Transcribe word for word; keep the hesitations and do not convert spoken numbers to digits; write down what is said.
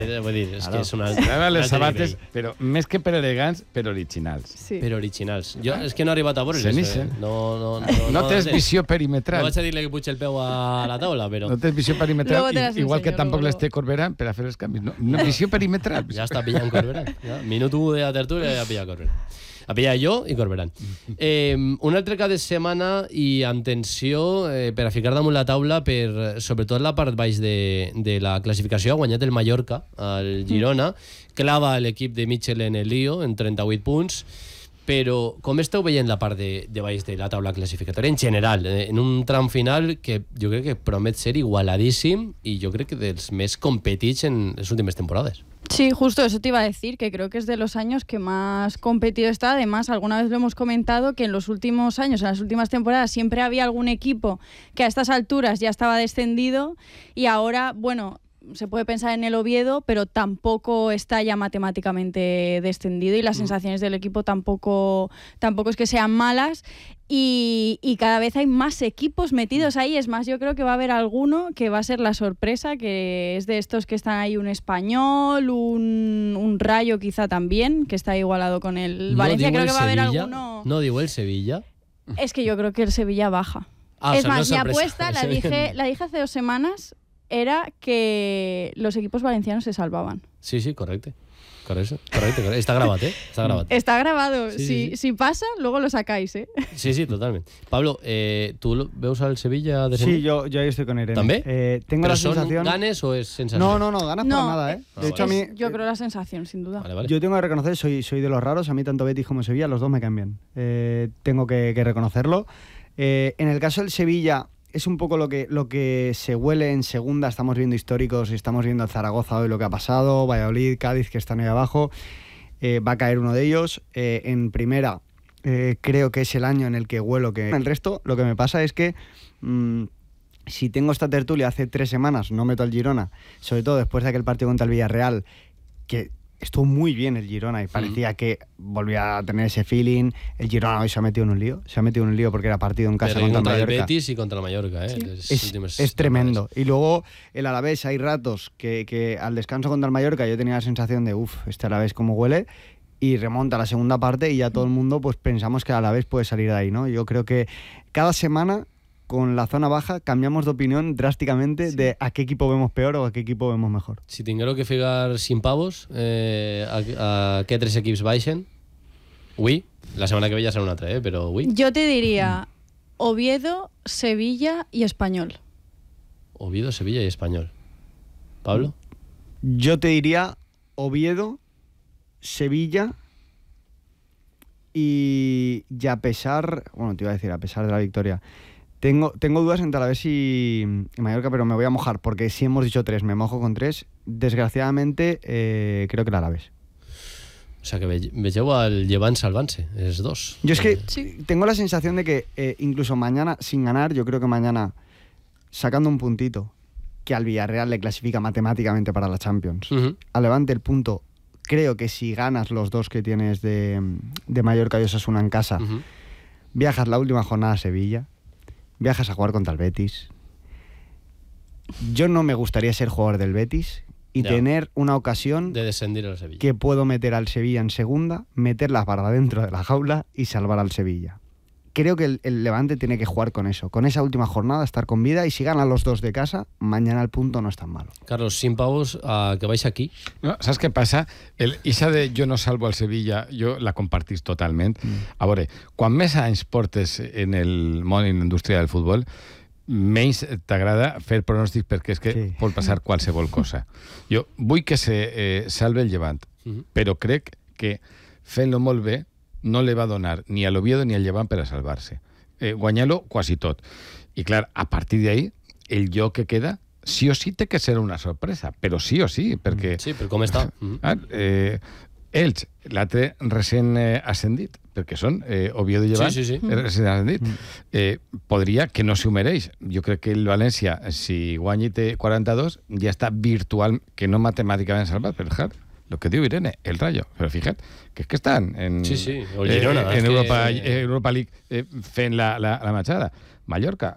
Vull dir, és Claro. que és una... Anava les un altre sabates, nivell. però més que per elegants, per originals. Sí. Però originals. Jo és que no he arribat a veure-les. Sí, eh? sí. No, no, no, No tens sé. visió No perimetral. vaig a dir-li que puig el peu a la taula, però No tens visió perimetral, Luego te las i- igual que enseño, tampoc luego, les té Corberà per a fer els canvis. No, no visió perimetral. ja està pillant Corberà. Ja. Minut u de la tertúlia ja pilla Corberà. A pillar jo i Corberà. Eh, un altre cap de setmana i amb tensió eh, per a ficar damunt la taula per, sobretot la part baix de, de la classificació. Ha guanyat el Mallorca al Girona, clava l'equip de Michel en el lío en trenta-vuit punts, però com esteu veient la part de, de baix de la taula classificatòria en general, eh, en un tram final que jo crec que promet ser igualadíssim i jo crec que dels més competits en les últimes temporades? Sí, justo eso te iba a decir, que creo que es de los años que más competido está. Además, alguna vez lo hemos comentado, que en los últimos años, en las últimas temporadas, siempre había algún equipo que a estas alturas ya estaba descendido y ahora, bueno, se puede pensar en el Oviedo, pero tampoco está ya matemáticamente descendido y las sensaciones del equipo tampoco, tampoco es que sean malas. Y, y cada vez hay más equipos metidos ahí. Es más, yo creo que va a haber alguno que va a ser la sorpresa, que es de estos que están ahí, un Español, un, un Rayo quizá también, que está igualado con el Valencia. digo Creo el que va a haber Sevilla, alguno... No digo el Sevilla. Es que yo creo que el Sevilla baja. Ah, o es sea, no más, mi sorpresa. apuesta, la dije, la dije hace dos semanas, era que los equipos valencianos se salvaban. Sí, sí, correcte. Correcte, correcte, correcte. Està gravat, eh? Està gravat. Está grabado. Sí, si, sí, sí. si pasa, luego lo sacáis, ¿eh? Sí, sí, totalment. Pablo, eh, ¿tú veus al Sevilla de Sí, yo, yo ahí estoy con Irene. ¿También? Eh, tengo ¿Pero la son sensación... ganes o es sensación? No, no, no, ganas No, para nada, ¿eh? Ah, De hecho, a vale. mí... Yo creo la sensación, sin duda. Vale, vale. Yo tengo que reconocer, soy, soy de los raros, a mí tanto Betis como Sevilla, los dos me caen bien. Eh, tengo que, que reconocerlo. Eh, en el caso del Sevilla, es un poco lo que, lo que se huele en segunda, estamos viendo históricos, estamos viendo el Zaragoza hoy lo que ha pasado, Valladolid, Cádiz, que están ahí abajo, eh, va a caer uno de ellos. Eh, en primera, eh, creo que es el año en el que huelo que... El resto, lo que me pasa es que... Mmm, si tengo esta tertulia hace tres semanas, no meto al Girona, sobre todo después de aquel partido contra el Villarreal, que estuvo muy bien el Girona y parecía que volvía a tener ese feeling. El Girona hoy se ha metido en un lío, se ha metido en un lío porque era partido en casa Pero contra, contra el Mallorca. Betis y contra el Mallorca, ¿eh? Las Es, últimas es tremendo. temporadas. Y luego el Alavés, hay ratos que, que al descanso contra el Mallorca yo tenía la sensación de, uff, este Alavés cómo huele, y remonta la segunda parte y ya todo el mundo pues pensamos que el Alavés puede salir de ahí, ¿no? Yo creo que cada semana con la zona baja cambiamos de opinión drásticamente, sí, de a qué equipo vemos peor o a qué equipo vemos mejor. Si tinguero que ficar cinc pavos, eh, a, a què tres equips baixen? Ui, la setmana que ve ja serà un altre, eh? Però ui. Yo te diría Oviedo, Sevilla y Español. Oviedo, Sevilla y Español. ¿Pablo? Yo te diría Oviedo, Sevilla y, y a pesar, bueno, te iba a decir a pesar de la victoria, tengo, tengo dudas entre Alavés y, y Mallorca, pero me voy a mojar porque si hemos dicho tres, me mojo con tres. Desgraciadamente, eh, creo que el Alavés. O sea que ve, vegeu el llevant salvant-se, els dos. Yo es que Eh, Sí. tengo la sensación de que eh, incluso mañana, sin ganar, yo creo que mañana, sacando un puntito, que al Villarreal le clasifica matemáticamente para la Champions, uh-huh. al Levante el punto, creo que si ganas los dos que tienes de, de Mallorca y Osasuna en casa, Uh-huh. viajas la última jornada a Sevilla, viajas a jugar contra el Betis. Yo no me gustaría ser jugador del Betis y Ya. tener una ocasión De descendir al Sevilla. que puedo meter al Sevilla en segunda, meterla para dentro de la jaula y salvar al Sevilla. Creo que el, el Levante tiene que jugar con eso, con esa última jornada, estar con vida, y si ganan los dos de casa, mañana el punto no es tan malo. Carlos, cinc pavos a que vais aquí. No, saps què passa? El, Ixa de jo no salvo al Sevilla, jo la compartís totalment. Mm. A veure, quan més anys portes en el món i en la indústria del futbol, menys t'agrada fer pronòstics perquè és que Sí. sí. pot passar qualsevol cosa. Jo vull que se eh, salve el Llevant, Uh-huh. però crec que fent-lo molt bé no li va donar ni a l'Oviedo ni al Llevant per a salvar-se. Eh, guanyar-lo quasi tot. I clar, a partir d'ahí, el lloc que queda sí o sí té que ser una sorpresa, però sí o sí, perquè... Sí, però com està? Uh-huh. Ah, eh, ells, l'altre recent eh, ascendit, perquè són eh, Oviedo i Llevant, Sí, sí, sí. eh, recent ascendit, eh, podria que no s'ho mereix. Jo crec que el València, si guanya i té quaranta-dos, ja està virtual, que no matemàticament salvat, però clar, el que diu Irene, el Rayo, però fija't, que és que estan en, Sí, sí, o el Girona, eh, en és Europa, que- Europa League eh, fent la, la, la matxada. Mallorca,